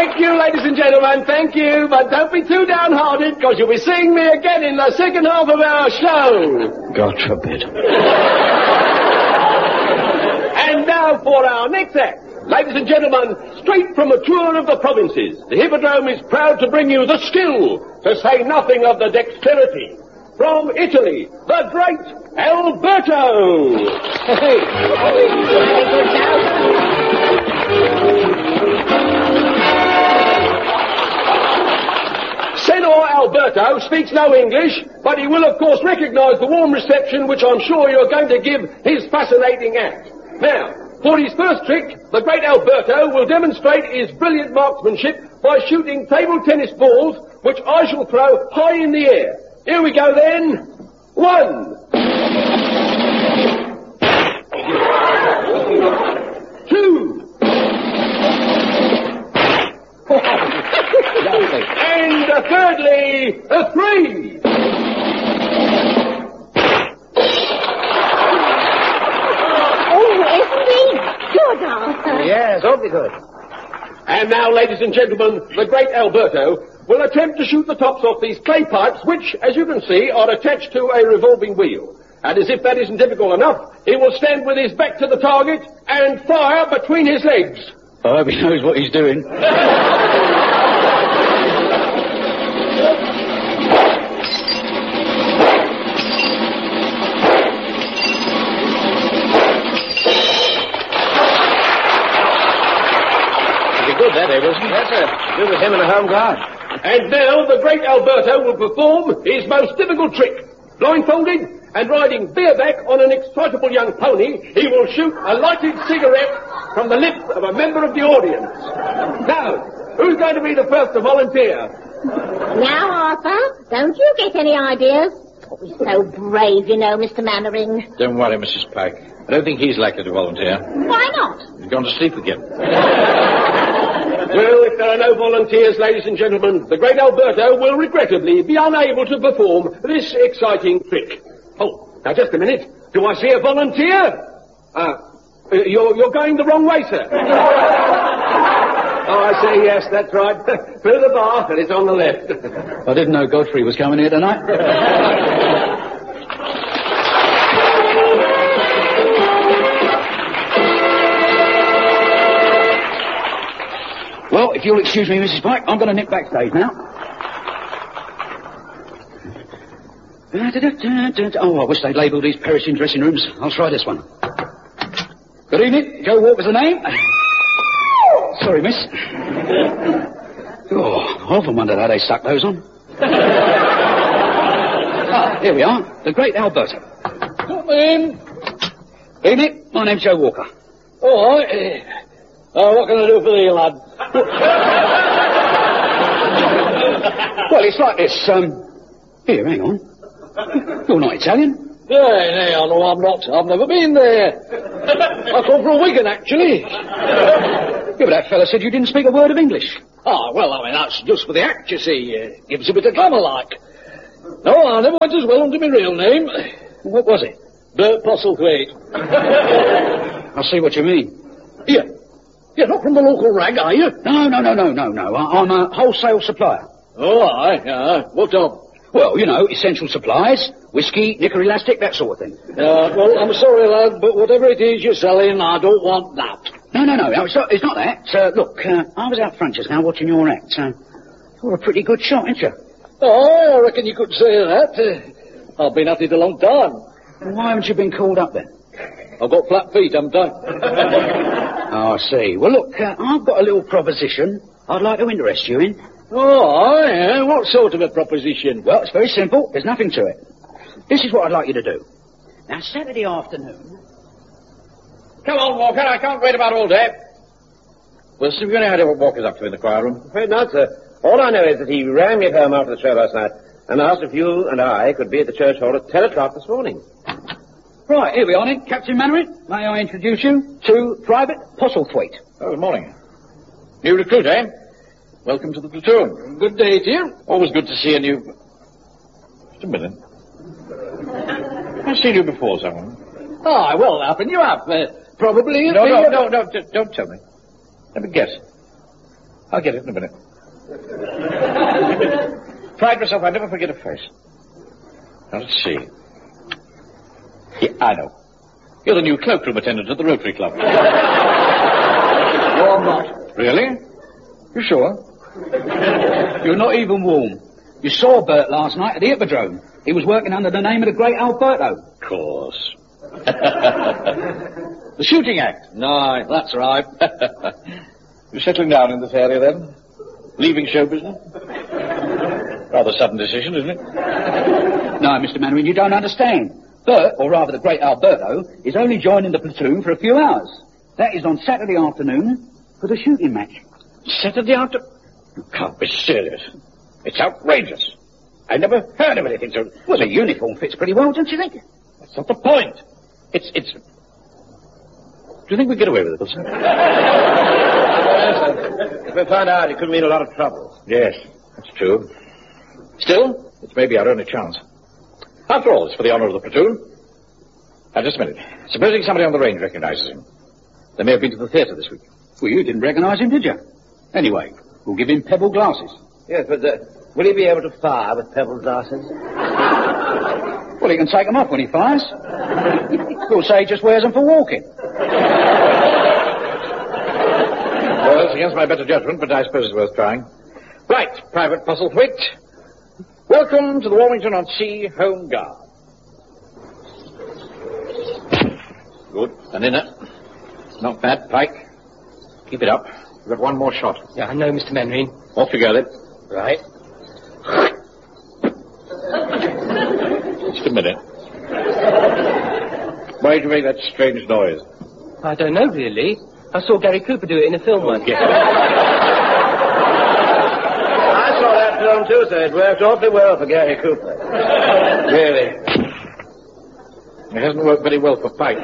Thank you, ladies and gentlemen, thank you. But don't be too downhearted, because you'll be seeing me again in the second half of our show. God forbid. And now for our next act. Ladies and gentlemen, straight from a tour of the provinces, the Hippodrome is proud to bring you the skill, to say nothing of the dexterity. From Italy, the great Alberto! Senor Alberto speaks no English, but he will of course recognise the warm reception which I'm sure you're going to give his fascinating act. Now, for his first trick, the great Alberto will demonstrate his brilliant marksmanship by shooting table tennis balls, which I shall throw high in the air. Here we go then. 1. 2. And thirdly, 3. Yes, awfully good. And now, ladies and gentlemen, the great Alberto will attempt to shoot the tops off these clay pipes, which, as you can see, are attached to a revolving wheel. And as if that isn't difficult enough, he will stand with his back to the target and fire between his legs. I hope he knows what he's doing. That, Abelson. Yes, sir. Do with him in a home guard. And now the great Alberto will perform his most difficult trick. Blindfolded and riding bareback on an excitable young pony, he will shoot a lighted cigarette from the lips of a member of the audience. Now, who's going to be the first to volunteer? Now, Arthur, don't you get any ideas? Oh, he's so brave, you know, Mr. Mannering. Don't worry, Mrs. Pike. I don't think he's likely to volunteer. Why not? He's gone to sleep again. Well, if there are no volunteers, ladies and gentlemen, the great Alberto will regrettably be unable to perform this exciting trick. Oh, now just a minute. Do I see a volunteer? You're going the wrong way, sir. Oh, I see, yes, that's right. Through the bar, and it's on the left. I didn't know Godfrey was coming here tonight. Well, if you'll excuse me, Mrs. Pike, I'm going to nip backstage now. Oh, I wish they'd labelled these perishing dressing rooms. I'll try this one. Good evening. Joe Walker's the name. Sorry, miss. Oh, I often wondered how they stuck those on. Here we are. The great Alberto. Come in. Evening. My name's Joe Walker. All right. What can I do for you, lad? Well, it's like this. Here, hang on. You're not Italian? No, I'm not. I've never been there. I come from Wigan, actually. Yeah, but that fella said you didn't speak a word of English. Ah, well, I mean, that's just for the act, you see. Gives a bit of glamour, like. No, I never went as well under my real name. What was it? Bert Postlethwaite. I see what you mean. Yeah. You're not from the local rag, are you? No. I'm a wholesale supplier. Oh, aye. What of? Well, you know, essential supplies, whiskey, knicker elastic, that sort of thing. Well, I'm sorry, lad, but whatever it is you're selling, I don't want that. No, it's not that. Look, I was out front just now watching your act. You're a pretty good shot, ain't you? Oh, I reckon you could say that. I've been at it a long time. Why haven't you been called up then? I've got flat feet, haven't I? Oh, I see. Well, look, I've got a little proposition I'd like to interest you in. Oh, yeah. What sort of a proposition? Well, it's very simple. There's nothing to it. This is what I'd like you to do. Now, Saturday afternoon... Come on, Walker. I can't wait about all day. Well, so we're going to have what Walker's up to in the choir room. Afraid not, sir. All I know is that he rang me home after the show last night and asked if you and I could be at the church hall at 10 o'clock this morning. Right, here we are then. Captain Mannering, may I introduce you to Private Postlethwaite. Oh, good morning. New recruit, eh? Welcome to the platoon. Good day to you. Always good to see a new... Just a minute. I've seen you before, someone. Ah, well, happen you have. Probably... No, don't tell me. Let me guess. I'll get it in a minute. Pride myself, I never forget a face. Now, let's see. Yeah, I know. You're the new cloakroom attendant at the Rotary Club. No, I'm not. Really? You sure? You're not even warm. You saw Bert last night at the Hippodrome. He was working under the name of the great Alberto. Of course. The shooting act. No, that's right. You settling down in this area, then? Leaving show business? Rather sudden decision, isn't it? No, Mr. Mannering, you don't understand. Bert, or rather the great Alberto, is only joining the platoon for a few hours. That is on Saturday afternoon for the shooting match. Saturday after... You can't be serious. It's outrageous. I never heard of anything so... Well, the uniform fits pretty well, don't you think? That's not the point. It's... Do you think we get away with it, Wilson? If we find out, it could mean a lot of trouble. Yes, that's true. Still, it may be our only chance. After all, it's for the honor of the platoon. Now, just a minute. Supposing somebody on the range recognizes him. They may have been to the theatre this week. Well, you didn't recognize him, did you? Anyway, we'll give him pebble glasses. Yes, but will he be able to fire with pebble glasses? Well, he can take them off when he fires. We'll say he just wears them for walking. Well, it's against my better judgment, but I suppose it's worth trying. Right, Private Postlethwaite. Welcome to the Warmington-on-Sea Home Guard. Good. And in it. Not bad, Pike. Keep it up. We've got one more shot. Yeah, I know, Mr. Mannering. Off you go, then. Right. Just a minute. Why did you make that strange noise? I don't know, really. I saw Gary Cooper do it in a film once. Yeah. I saw that film too, sir. It worked awfully well for Gary Cooper. Really? It hasn't worked very well for Pike.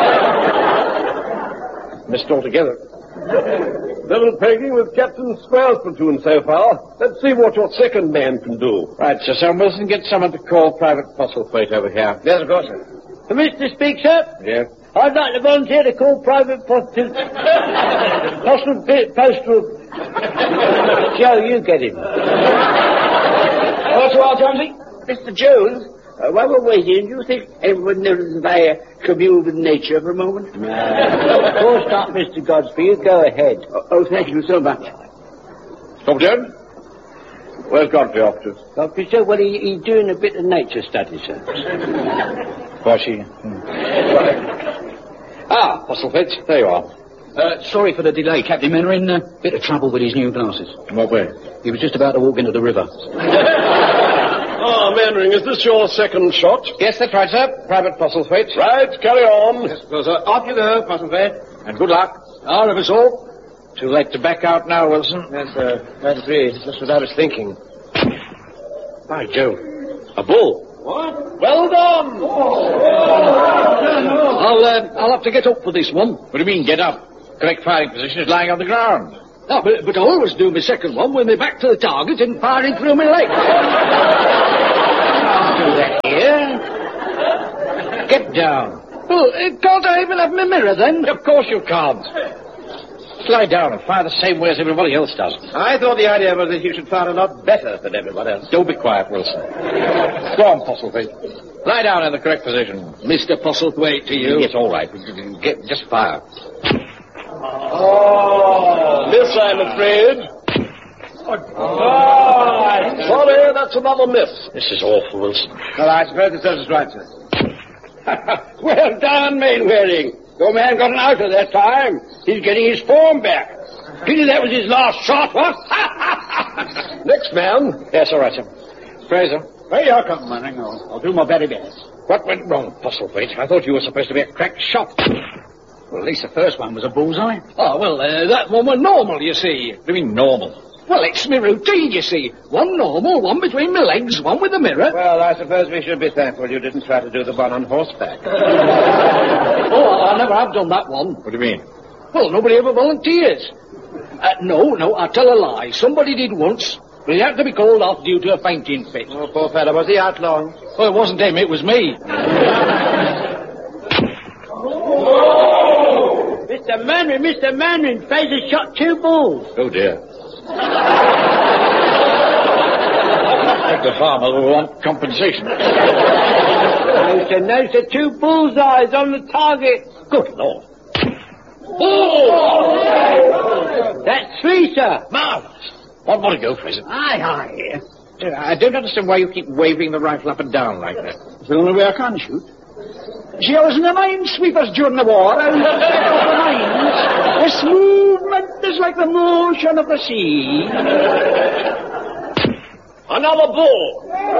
Missed altogether. Level pegging with Captain Square's platoon so far. Let's see what your second man can do. Right, Sir Sam Wilson, get someone to call Private Postlethwaite over here. Yes, of course, sir. Mr. Speak, sir? Yes? I'd like to volunteer to call Private Postal... Postal... Joe, you get him. What's wrong, Jonesy? Mr. Jones, while we're waiting, do you think everyone knows if I commune with nature for a moment? No. Of course not, Mr. Godfrey. You go ahead. Oh, thank you so much. Stop, Jones. Where's Godfrey off to? Godfrey, sir, well, he's doing a bit of nature study, sir. Why, she... Ah, Postlethwaite, there you are. Sorry for the delay, Captain Mannering. Bit of trouble with his new glasses. In what way? He was just about to walk into the river. Ah, Mannering, is this your second shot? Yes, that's right, sir. Private Postlethwaite. Right, carry on. Yes, well, sir. Off you go, Postlethwaite. And good luck. All of us all. Too late to back out now, Wilson. Yes, sir. Right, agree. Just what I was thinking. By Jove. A bull. What? Well done! I'll have to get up for this one. What do you mean, get up? Correct firing position is lying on the ground. No, but I always do my second one when they're back to the target and firing through my leg. Can't do that here. Get down. Well, can't I even have my mirror then? Of course you can't. Lie down and fire the same way as everybody else does. I thought the idea was that you should fire a lot better than everyone else. Don't be quiet, Wilson. Go on, Postlethwaite. Lie down in the correct position. Mr. Postlethwaite to you. Yes, all right. Just fire. Oh, miss, I'm afraid. Sorry, that's another miss. This is awful, Wilson. Well, I suppose it serves us right, sir. Well done, Mainwaring. Your man got an out of that time. He's getting his form back. Pity that was his last shot, what? Next man. Yes, all right, sir. Fraser. Where you come, Manning. I'll do my very best. What went wrong, Postlethwaite? I thought you were supposed to be a crack shot. Well, at least the first one was a bullseye. Oh, well, that one was normal, you see. What do you mean, normal? Well, it's my routine, you see. One normal, one between my legs, one with the mirror. Well, I suppose we should be thankful you didn't try to do the one on horseback. Oh, I never have done that one. What do you mean? Well, nobody ever volunteers. No, I tell a lie. Somebody did once, but he had to be called off due to a fainting fit. Oh, poor fellow. Was he out long? Well, it wasn't him, it was me. Mr. Mannering, Fraser shot 2 bulls. Oh, dear. The farmer will want compensation. No, sir, 2 bullseyes on the target. Good Lord. Oh! That's 3, sir. Marvellous. What more to go, Fraser? Aye. I don't understand why you keep waving the rifle up and down like that. It's the only way I can shoot. See, I was in the minesweepers during the war. I was the mines. This movement is like the motion of the sea. Another bull.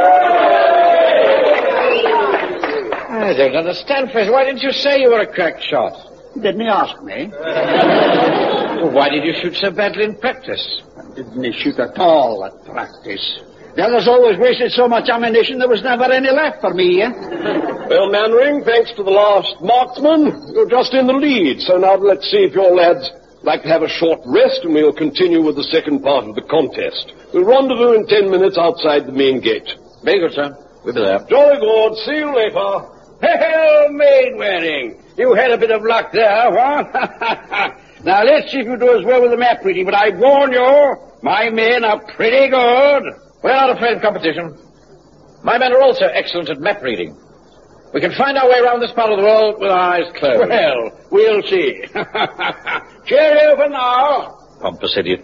I don't understand, Fraser. Why didn't you say you were a crack shot? Didn't he ask me? Well, why did you shoot so badly in practice? Didn't he shoot at all at practice? The others always wasted so much ammunition there was never any left for me, eh? Well, Mannering, thanks to the last marksman, you're just in the lead. So now let's see if your lads like to have a short rest, and we'll continue with the second part of the contest. We'll rendezvous in 10 minutes outside the main gate. Very good, sir. We'll be there. Jolly good. See you later. Well, Mainwaring, you had a bit of luck there, what? Now, let's see if you do as well with the map reading, but I warn you, my men are pretty good. We're not afraid of competition. My men are also excellent at map reading. We can find our way around this part of the world with our eyes closed. Well, we'll see. Cheerio for now. Pompous idiot.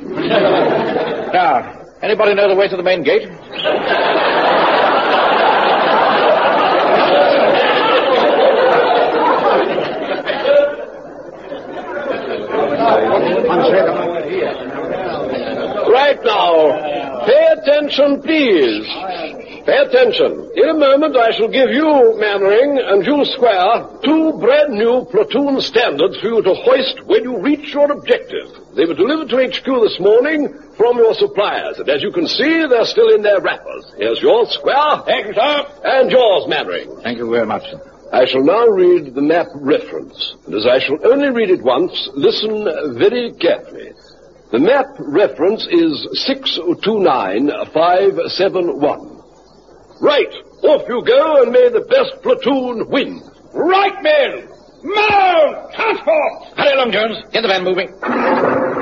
Now, anybody know the way to the main gate? Right now, pay attention, please. Pay attention. In a moment, I shall give you, Mannering, and you, Square, 2 brand-new platoon standards for you to hoist when you reach your objective. They were delivered to HQ this morning from your suppliers, and as you can see, they're still in their wrappers. Here's yours, Square. Thank you, sir. And yours, Mannering. Thank you very much, sir. I shall now read the map reference, and as I shall only read it once, listen very carefully. The map reference is 629571. Right, off you go, and may the best platoon win. Right, men! Mount! Transport! Hurry along, Jones. Get the van moving.